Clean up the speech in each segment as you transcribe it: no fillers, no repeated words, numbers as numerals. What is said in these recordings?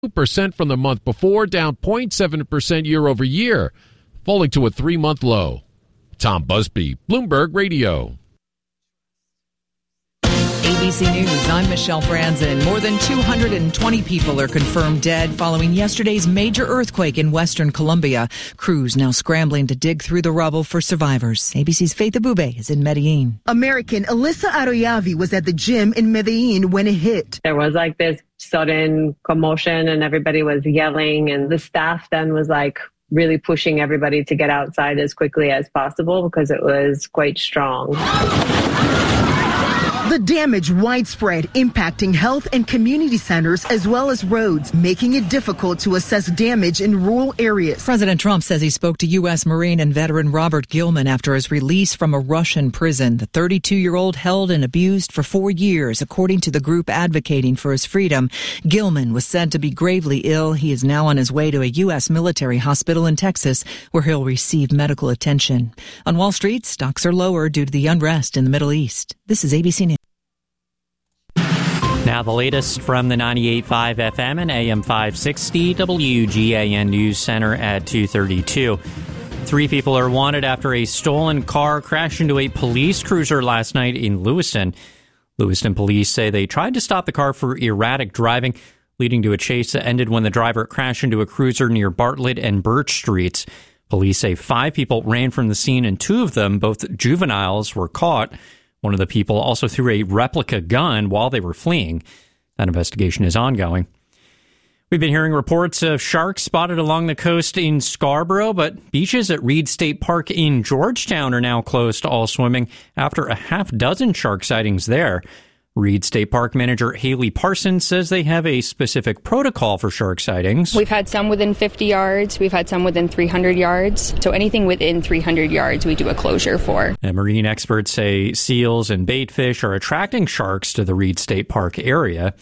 2% from the month before, down 0.7% year over year, falling to a 3-month low. Tom Busby, Bloomberg Radio. ABC News, I'm Michelle Franzen. More than 220 people are confirmed dead following yesterday's major earthquake in western Colombia. Crews now scrambling to dig through the rubble for survivors. ABC's Faith Abube is in Medellin. American Alyssa Aroyavi was at the gym in Medellin when it hit. There was like this sudden commotion and everybody was yelling, and the staff then was like really pushing everybody to get outside as quickly as possible because it was quite strong. The damage widespread, impacting health and community centers as well as roads, making it difficult to assess damage in rural areas. President Trump says he spoke to U.S. Marine and veteran Robert Gilman after his release from a Russian prison. The 32-year-old held and abused for 4 years, according to the group advocating for his freedom. Gilman was said to be gravely ill. He is now on his way to a U.S. military hospital in Texas, where he'll receive medical attention. On Wall Street, stocks are lower due to the unrest in the Middle East. This is ABC News. Now the latest from the 98.5 FM and AM 560 WGAN News Center at 2:32. 3 people are wanted after a stolen car crashed into a police cruiser last night in Lewiston. Lewiston police say they tried to stop the car for erratic driving, leading to a chase that ended when the driver crashed into a cruiser near Bartlett and Birch Streets. Police say 5 people ran from the scene and 2 of them, both juveniles, were caught. One of the people also threw a replica gun while they were fleeing. That investigation is ongoing. We've been hearing reports of sharks spotted along the coast in Scarborough, but beaches at Reed State Park in Georgetown are now closed to all swimming after a half-dozen shark sightings there. Reed State Park manager Haley Parsons says they have a specific protocol for shark sightings. We've had some within 50 yards. We've had some within 300 yards. So anything within 300 yards, we do a closure for. And marine experts say seals and bait fish are attracting sharks to the Reed State Park area.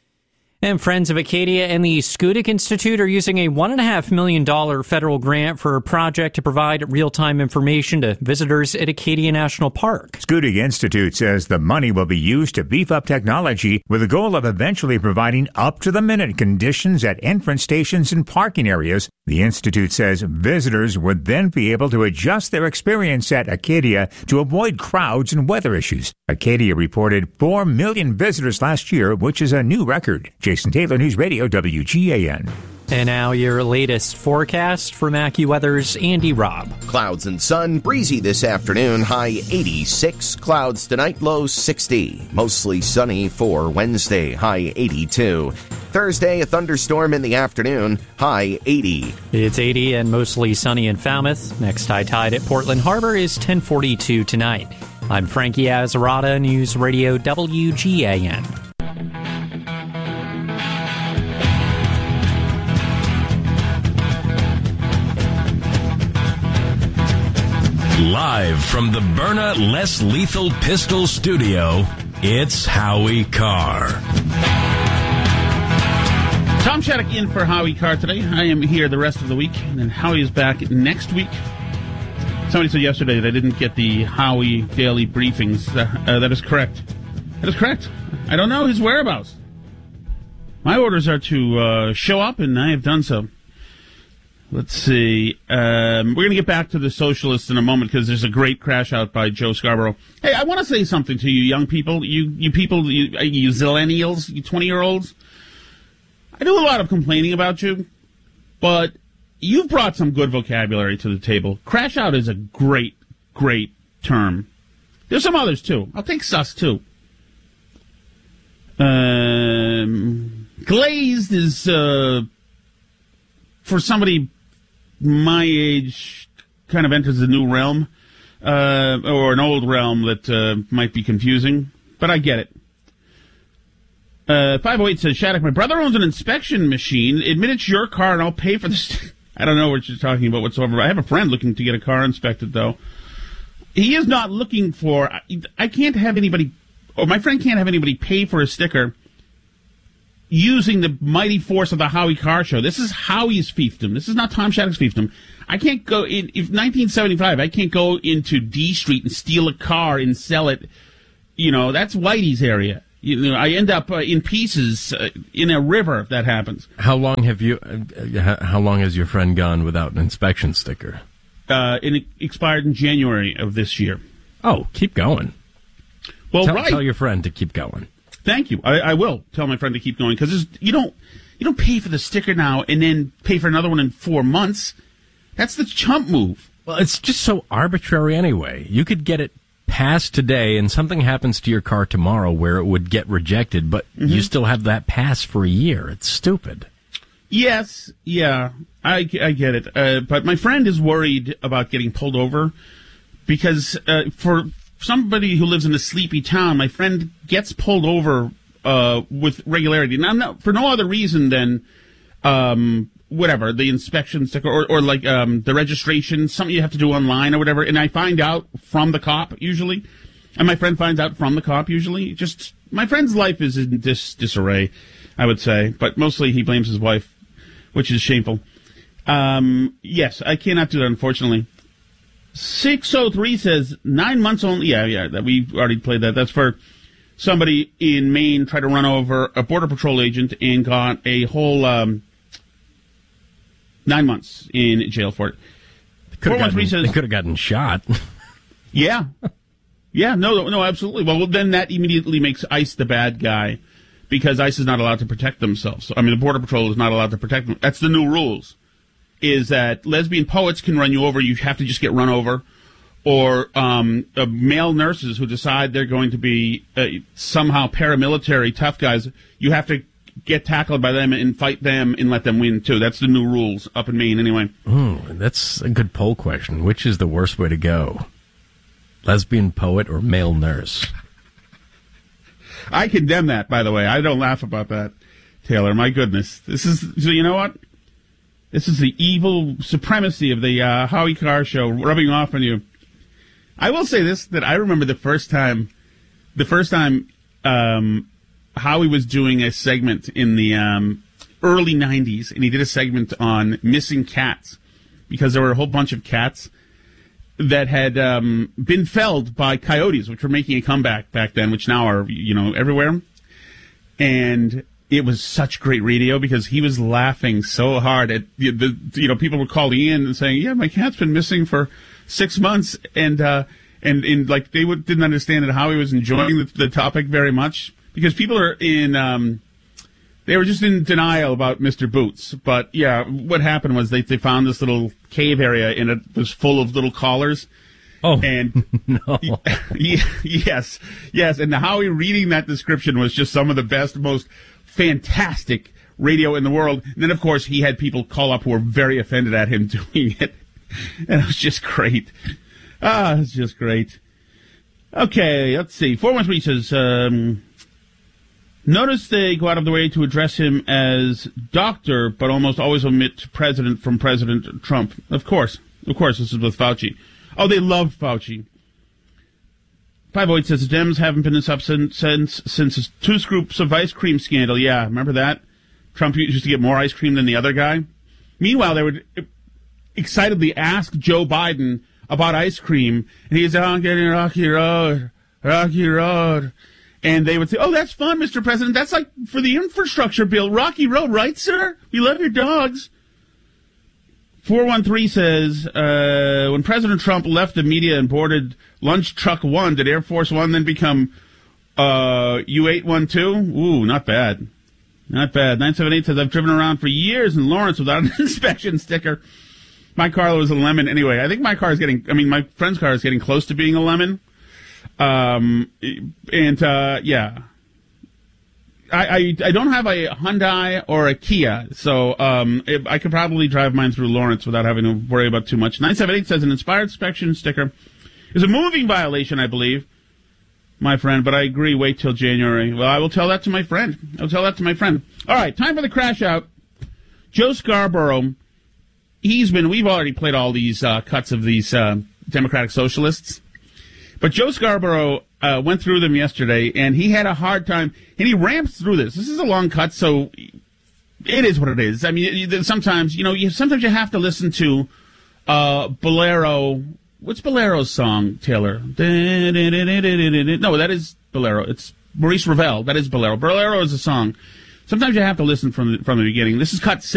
And Friends of Acadia and the Schoodic Institute are using a $1.5 million federal grant for a project to provide real-time information to visitors at Acadia National Park. Schoodic Institute says the money will be used to beef up technology with the goal of eventually providing up-to-the-minute conditions at entrance stations and parking areas. The Institute says visitors would then be able to adjust their experience at Acadia to avoid crowds and weather issues. Acadia reported 4 million visitors last year, which is a new record. Jason Taylor, News Radio, WGAN. And now your latest forecast from AccuWeather's Andy Robb. Clouds and sun, breezy this afternoon, high 86. Clouds tonight, low 60. Mostly sunny for Wednesday, high 82. Thursday, a thunderstorm in the afternoon, high 80. It's 80 and mostly sunny in Falmouth. Next high tide at Portland Harbor is 10:42 tonight. I'm Frankie Azzarata, News Radio WGAN. Live from the Byrna Less Lethal Pistol Studio, it's Howie Carr. Tom Shattuck in for Howie Carr today. I am here the rest of the week, and then Howie is back next week. Somebody said yesterday that I didn't get the Howie daily briefings. That is correct. That is correct. I don't know his whereabouts. My orders are to show up, and I have done so. Let's see. We're going to get back to the socialists in a moment because there's a great crash out by Joe Scarborough. Hey, I want to say something to you young people, you people, you zillennials, you 20-year-olds. I do a lot of complaining about you, but you've brought some good vocabulary to the table. Crash out is a great, great term. There's some others, too. I'll take sus, too. Glazed is, for somebody my age, kind of enters a new realm, or an old realm that might be confusing, but I get it. 508 says, Shattuck, my brother owns an inspection machine. Admit it's your car and I'll pay for this. I don't know what you're talking about whatsoever. I have a friend looking to get a car inspected, though. He is not looking for... I can't have anybody... Or my friend can't have anybody pay for a sticker using the mighty force of the Howie Carr Show. This is Howie's fiefdom. This is not Tom Shattuck's fiefdom. I can't go... If 1975, I can't go into D Street and steal a car and sell it. You know, that's Whitey's area. I end up in pieces in a river if that happens. How long has your friend gone without an inspection sticker? And it expired in January of this year. Oh, keep going. Well, tell your friend to keep going. Thank you. I will tell my friend to keep going, because you don't pay for the sticker now and then pay for another one in 4 months. That's the chump move. Well, it's just so arbitrary anyway. You could get it passed today and something happens to your car tomorrow where it would get rejected, but you still have that pass for a year. It's stupid. Yes, yeah, I get it. But my friend is worried about getting pulled over because for somebody who lives in a sleepy town, my friend gets pulled over with regularity. Now, for no other reason than whatever, the inspection sticker or like the registration, something you have to do online or whatever. And I find out from the cop usually, and my friend finds out from the cop usually. Just my friend's life is in disarray, I would say, but mostly he blames his wife, which is shameful. Yes, I cannot do that, unfortunately. 603 says 9 months only. Yeah, that we already played that. That's for somebody in Maine tried to run over a Border Patrol agent and got a whole 9 months in jail for it. They could have gotten shot. Yeah. Yeah, no, absolutely. Well, then that immediately makes ICE the bad guy because ICE is not allowed to protect themselves. I mean, the Border Patrol is not allowed to protect them. That's the new rules, is that lesbian poets can run you over. You have to just get run over. Or male nurses who decide they're going to be somehow paramilitary tough guys, you have to get tackled by them and fight them and let them win, too. That's the new rules up in Maine, anyway. That's a good poll question. Which is the worst way to go? Lesbian poet or male nurse? I condemn that, by the way. I don't laugh about that, Taylor. My goodness. So you know what? This is the evil supremacy of the Howie Carr show rubbing off on you. I will say this, that I remember the first time Howie was doing a segment in the early 90s, and he did a segment on missing cats, because there were a whole bunch of cats that had been felled by coyotes, which were making a comeback back then, which now are, everywhere. And it was such great radio because he was laughing so hard at people were calling in and saying, "Yeah, my cat's been missing for 6 months," and like they didn't understand that Howie was enjoying the topic very much because people are they were just in denial about Mr. Boots. But yeah, what happened was they found this little cave area and it was full of little collars. Oh, and no. Yes. And Howie reading that description was just some of the best, most fantastic radio in the world. And then, of course, he had people call up who were very offended at him doing it. And it was just great. It's just great. Okay, let's see. 413 says, notice they go out of the way to address him as doctor, but almost always omit president from President Trump. Of course, this is with Fauci. Oh, they loved Fauci. 508 says the Dems haven't been this up since his 2 scoops of ice cream scandal. Yeah, remember that? Trump used to get more ice cream than the other guy. Meanwhile, they would excitedly ask Joe Biden about ice cream, and he's on getting Rocky Road. And they would say, "Oh, that's fun, Mr. President. That's like for the infrastructure bill. Rocky Road, right, sir? We love your dogs." 413 says, when President Trump left the media and boarded Lunch Truck 1, did Air Force One then become U-812? Ooh, not bad. Not bad. 978 says, I've driven around for years in Lawrence without an inspection sticker. My car was a lemon. Anyway, I think my friend's car is getting close to being a lemon. Yeah. I don't have a Hyundai or a Kia, so I could probably drive mine through Lawrence without having to worry about too much. 978 says an inspired inspection sticker is a moving violation, I believe, my friend, but I agree, wait till January. Well, I will tell that to my friend. All right, time for the crash out. Joe Scarborough, we've already played all these cuts of these Democratic Socialists, but Joe Scarborough went through them yesterday, and he had a hard time, and he ramps through this. This is a long cut, so it is what it is. I mean, sometimes you have to listen to Bolero. What's Bolero's song, Taylor? No, that is Bolero. It's Maurice Ravel. That is Bolero. Bolero is a song. Sometimes you have to listen from the beginning. This is cut